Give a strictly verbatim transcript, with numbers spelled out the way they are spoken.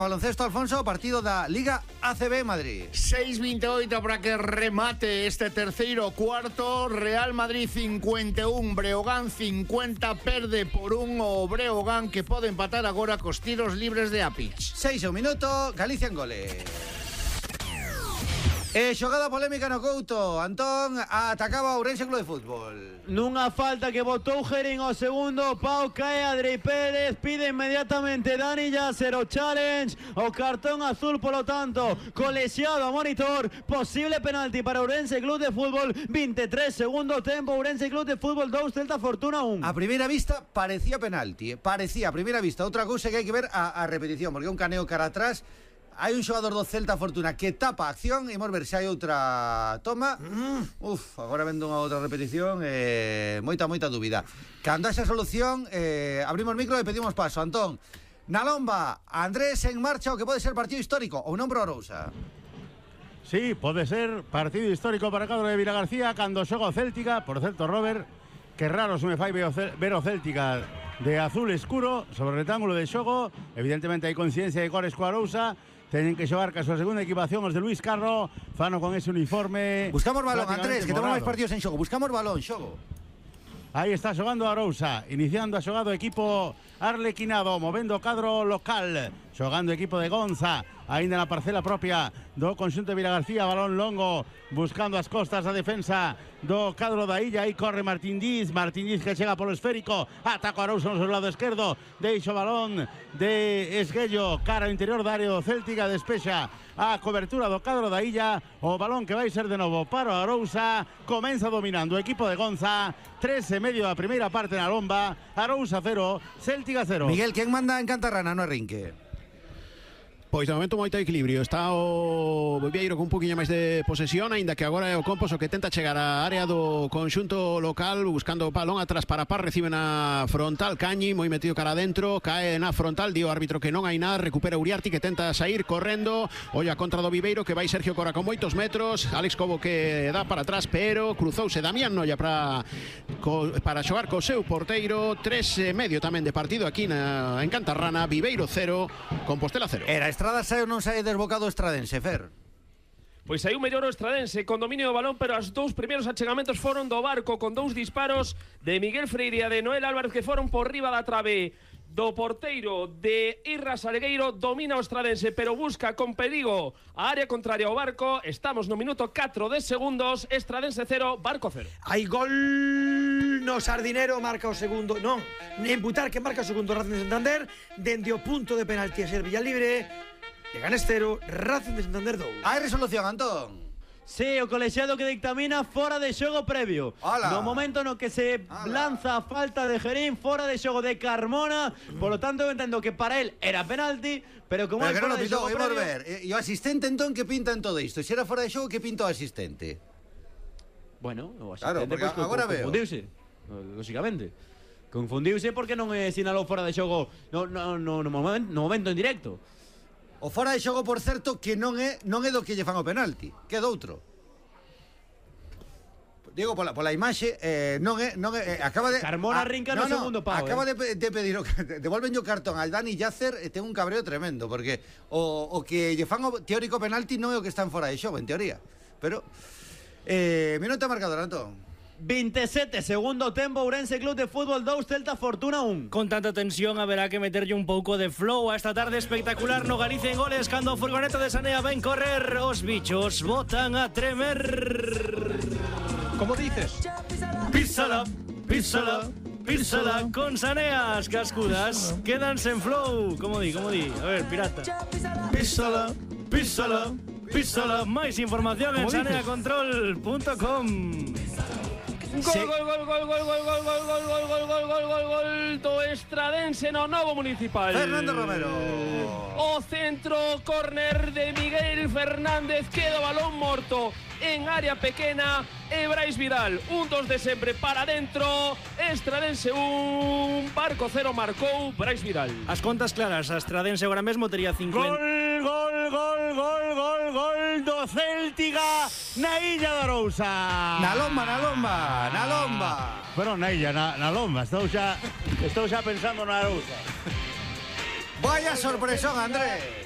Baloncesto, Alfonso, partido da Liga A C B Madrid. seis veintiocho para que remate este terceiro cuarto. Real Madrid cincuenta e un, Breogán cincuenta, perde por un o Breogán, que pode empatar agora cos tiros libres de Apic. seis e un minuto, Galicia en goles. E xogada polémica no Couto. Antón atacaba o Ourense Club de Fútbol. Nunha falta que botou Gerín ao segundo, Pau cae, Adri Pérez pide inmediatamente Dani Yasser o challenge, o cartón azul, polo tanto, colexiado a monitor, posible penalti para Ourense Club de Fútbol, veintitrés, segundo tempo, Ourense Club de Fútbol dos, Celta Fortuna un. A primeira vista parecía penalti, eh? parecía a primeira vista. Outra cousa que hai que ver a, a repetición, porque un caneo cara atrás. Hai un xogador do Celta Fortuna que tapa a acción. Imos ver se hai outra toma. mm. Uf, agora vendo unha outra repetición. eh, Moita, moita dúbida. Cando esa solución, eh, abrimos micro e pedimos paso. Antón, na lomba, Andrés en marcha, o que pode ser partido histórico, ou non pro Arousa? Sí, pode ser partido histórico para o cadro de Vilagarcía cando xoga o Céltica. Por certo, Robert, que raro se me fai ver o Céltica de azul escuro sobre o rectángulo de xogo. Evidentemente hai coincidencia de cores coa Arousa. Teñen que xogar ca súa segunda equipación os de Luis Carro. Fano con ese uniforme. Buscamos balón, Andrés, que temos máis partidos en xogo. Buscamos balón, xogo. Aí está xogando a Arousa, iniciando a xogada o equipo arlequinado, movendo o cadro local, xogando o equipo de Gonza, aínda na parcela propia do conxunto de Vilagarcía, balón longo, buscando as costas da defensa do cadro da Illa. Aí corre Martín Diz, Martín Diz que chega polo esférico, ataca a Arousa no seu lado esquerdo, deixa o balón de Esguello cara ao interior da área do Céltica, despexa a cobertura do cadro da Illa, o balón que vai ser de novo para a Arousa. Comeza dominando o equipo de Gonza, tres e medio da primeira parte na lomba, Arousa cero, Céltica cero. Miguel, quen manda en Cantarrana no arrinque? Pois de momento moito equilibrio. Está o Viveiro con un poquinho máis de posesión, aínda que agora é o Compos o que tenta chegar á área do conxunto local, buscando o balón atrás para Paz, recibe na frontal Cañi, moi metido cara adentro, cae na frontal, di o árbitro que non hai nada, recupera Uriarti que tenta sair correndo, olla contra do Viveiro que vai Sergio Cora con moitos metros, Alex Cobo que dá para atrás, pero cruzouse Damián Noia para co, para xogar co seu porteiro. Tres e medio tamén de partido aquí na, en Cantarrana. Viveiro cero, Compostela cero. Era Estrada sae ou non sae desbocado o Estradense, Fer? Pois saiu mellor o Estradense con dominio do balón, pero os dous primeiros achegamentos foron do Barco, con dous disparos de Miguel Freire e de Noel Álvarez que foron por riba da trave do porteiro de Irra Salgueiro. Domina o Estradense, pero busca con perigo a área contraria ao Barco. Estamos no minuto catro de segundos. Estradense cero, Barco cero. Hai gol no Sardinero, marca o segundo. Non, Imputar que marca o segundo Racing de Santander dende o punto de penalti a ser Villalibre. Leganés cero, Racing de Santander dos. Hai resolución, Antón. Sí, o colexiado que dictamina fora de xogo previo. Hola. No momento no que se Hola. lanza a falta de Gerín, fora de xogo de Carmona. Por lo tanto, eu entendo que para él era penalti, pero como Pero é que non fora lo de pitou, xogo imos previo... ver. E o asistente, entón, que pinta en todo isto? Se era fora de xogo, que pinta o asistente? Bueno, o Claro, asistente, porque pues, agora veo. confundiuse, lógicamente. Confundiuse porque non eh, sinalou fora de xogo no, no, no, no, momento, no momento en directo. O fora de xogo, por certo, que non é non é do que lle fan o penalti, que é doutro. Digo, pola, pola imaxe, eh, non é, non é, eh, acaba de... Carmona rinca no segundo pau, acaba eh. de, de pedir, o, devolven o cartón al Dani Yasser e ten un cabreo tremendo, porque o, o que lle fan o teórico penalti non é o que están fora de xogo, en teoría. Pero, eh, minuto marcador, Antón. veintisiete, segundo tempo, Ourense Club de Fútbol dos, Celta Fortuna un. Con tanta tensión haberá que meterlle un pouco de flow a esta tarde espectacular no Galicia en goles, cando o furgoneta de Sanea ven correr, os bichos botan a tremer. ¿Cómo dices? Písala, písala, písala con Saneas, cascudas, quedanse en flow. Como di, como di, a ver, pirata. Písala, písala, písala. Máis información en sanea control punto com. Gol, gol, gol, gol, gol, gol, gol, gol, gol, gol, gol, gol, gol, gol, gol do Estradense no novo municipal. Fernando Romero. O centro, córner de Miguel Fernández, queda o balón morto en área pequena e Brais Vidal, un dos de sempre para dentro. Estradense un, Barco cero, marcou Brais Vidal. As contas claras, a Estradense agora mesmo tería cincuenta. Gol, gol, gol, gol, gol, gol do Céltica na Illa de Arousa. Na lomba, na lomba, na lomba. Bueno, na Illa, na, na lomba. Estou xa, estou xa pensando na Arousa. Vaya sorpresón, Andrés.